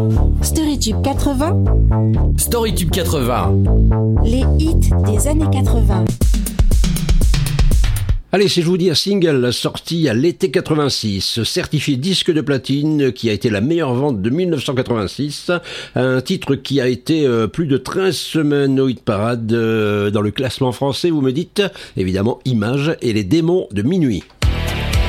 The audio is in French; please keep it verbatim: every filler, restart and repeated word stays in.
Storytube quatre-vingts. Storytube quatre-vingts. Les hits des années quatre-vingts. Allez, si je vous dis un single sorti à l'été quatre-vingt-six, certifié disque de platine, qui a été la meilleure vente de mille neuf cent quatre-vingt-six, un titre qui a été euh, plus de treize semaines au hit parade euh, dans le classement français, vous me dites, évidemment, Images et les démons de minuit.